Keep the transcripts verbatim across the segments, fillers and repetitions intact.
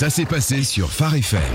Ça s'est passé sur Phare F M.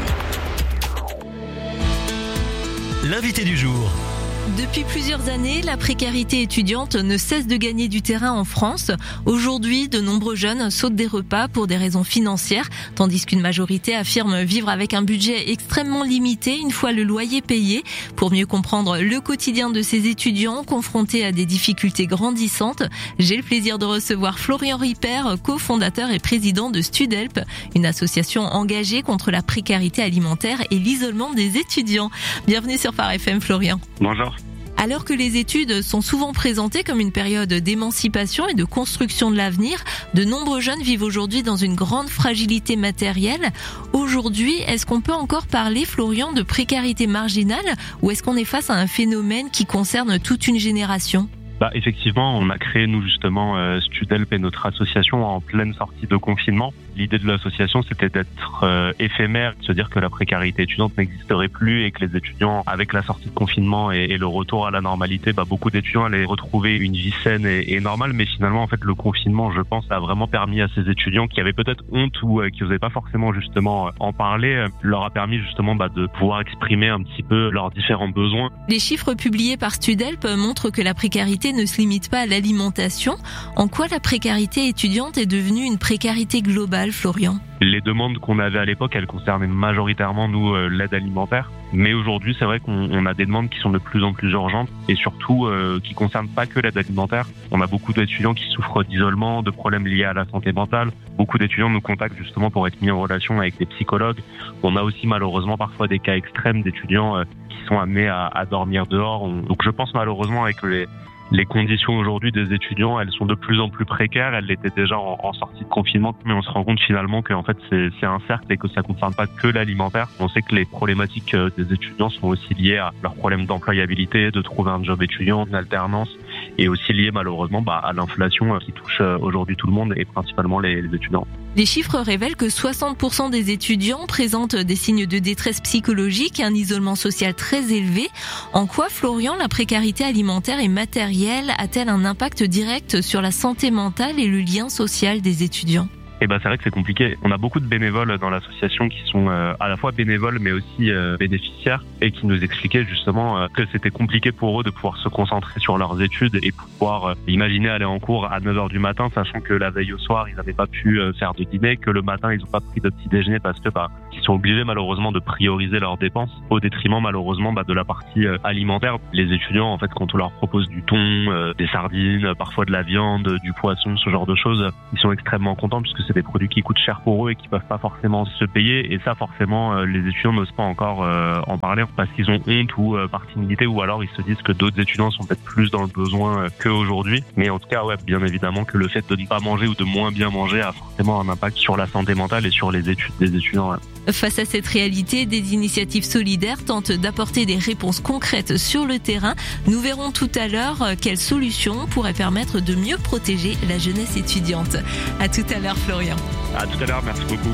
L'invité du jour. Depuis plusieurs années, la précarité étudiante ne cesse de gagner du terrain en France. Aujourd'hui, de nombreux jeunes sautent des repas pour des raisons financières, tandis qu'une majorité affirme vivre avec un budget extrêmement limité une fois le loyer payé. Pour mieux comprendre le quotidien de ces étudiants confrontés à des difficultés grandissantes, j'ai le plaisir de recevoir Florian Ripper, cofondateur et président de Studelp, une association engagée contre la précarité alimentaire et l'isolement des étudiants. Bienvenue sur Phare F M, Florian. Bonjour. Alors que les études sont souvent présentées comme une période d'émancipation et de construction de l'avenir, de nombreux jeunes vivent aujourd'hui dans une grande fragilité matérielle. Aujourd'hui, est-ce qu'on peut encore parler, Florian, de précarité marginale ou est-ce qu'on est face à un phénomène qui concerne toute une génération ? Bah, effectivement, on a créé, nous, justement, euh, Studelp et notre association en pleine sortie de confinement. L'idée de l'association, c'était d'être euh, éphémère, de se dire que la précarité étudiante n'existerait plus et que les étudiants, avec la sortie de confinement et, et le retour à la normalité, bah, beaucoup d'étudiants allaient retrouver une vie saine et, et normale. Mais finalement, en fait, le confinement, je pense, a vraiment permis à ces étudiants qui avaient peut-être honte ou euh, qui n'osaient pas forcément, justement, en parler, euh, leur a permis, justement, bah, de pouvoir exprimer un petit peu leurs différents besoins. Les chiffres publiés par Studelp montrent que la précarité ne se limite pas à l'alimentation. En quoi la précarité étudiante est devenue une précarité globale, Florian ? Les demandes qu'on avait à l'époque, elles concernaient majoritairement, nous, euh, l'aide alimentaire. Mais aujourd'hui, c'est vrai qu'on on a des demandes qui sont de plus en plus urgentes et surtout euh, qui concernent pas que l'aide alimentaire. On a beaucoup d'étudiants qui souffrent d'isolement, de problèmes liés à la santé mentale. Beaucoup d'étudiants nous contactent justement pour être mis en relation avec des psychologues. On a aussi malheureusement parfois des cas extrêmes d'étudiants euh, qui sont amenés à, à dormir dehors. On, donc je pense malheureusement avec les Les conditions aujourd'hui des étudiants, elles sont de plus en plus précaires. Elles l'étaient déjà en, en sortie de confinement, mais on se rend compte finalement que en fait c'est, c'est un cercle et que ça ne concerne pas que l'alimentaire. On sait que les problématiques des étudiants sont aussi liées à leurs problèmes d'employabilité, de trouver un job étudiant, une alternance, et aussi liées malheureusement bah, à l'inflation qui touche aujourd'hui tout le monde et principalement les, les étudiants. Les chiffres révèlent que soixante pour cent des étudiants présentent des signes de détresse psychologique et un isolement social très élevé. En quoi, Florian, la précarité alimentaire et matérielle a-t-elle un impact direct sur la santé mentale et le lien social des étudiants ? Eh ben c'est vrai que c'est compliqué. On a beaucoup de bénévoles dans l'association qui sont euh, à la fois bénévoles mais aussi euh, bénéficiaires et qui nous expliquaient justement euh, que c'était compliqué pour eux de pouvoir se concentrer sur leurs études et pouvoir euh, imaginer aller en cours à neuf heures du matin, sachant que la veille au soir ils n'avaient pas pu euh, faire de dîner, que le matin ils n'ont pas pris de petit déjeuner parce que bah ils sont obligés malheureusement de prioriser leurs dépenses au détriment malheureusement bah, de la partie euh, alimentaire. Les étudiants en fait quand on leur propose du thon, euh, des sardines, parfois de la viande, du poisson, ce genre de choses, ils sont extrêmement contents puisque c'est des produits qui coûtent cher pour eux et qui peuvent pas forcément se payer, et ça forcément euh, les étudiants n'osent pas encore euh, en parler parce qu'ils ont honte ou euh, par timidité, ou alors ils se disent que d'autres étudiants sont peut-être plus dans le besoin euh, qu'aujourd'hui. Mais en tout cas ouais, bien évidemment que le fait de ne pas manger ou de moins bien manger a forcément un impact sur la santé mentale et sur les études des étudiants. Ouais. Face à cette réalité, des initiatives solidaires tentent d'apporter des réponses concrètes sur le terrain. Nous verrons tout à l'heure quelles solutions pourraient permettre de mieux protéger la jeunesse étudiante. À tout à l'heure, Florian. À tout à l'heure, merci beaucoup.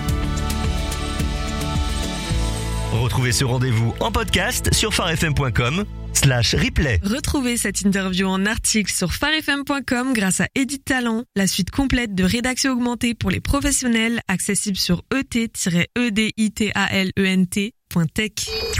Retrouvez ce rendez-vous en podcast sur pharefm point com slash replay. Retrouvez cette interview en article sur pharefm point com grâce à Edit Talent, la suite complète de rédaction augmentée pour les professionnels, accessible sur e t tiret e d i t a l e n t point tech.